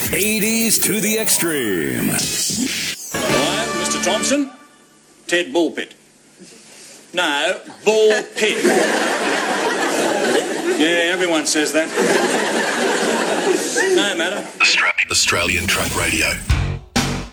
80s to the extreme. Hello, Mr. Thompson? Ted Bullpit. No, Ball Pit. Yeah, everyone says that. No matter. Australian Truck Radio.